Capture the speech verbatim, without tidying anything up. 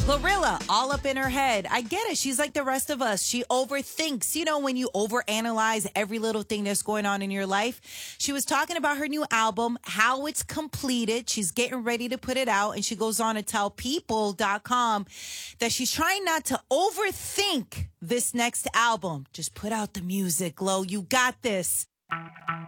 Glorilla, all up in her head. I get it. She's like the rest of us. She overthinks. You know, when you overanalyze every little thing that's going on in your life. She was talking about her new album, how it's completed. She's getting ready to put it out. And she goes on to tell people dot com that she's trying not to overthink this next album. Just put out the music, Glo. You got this.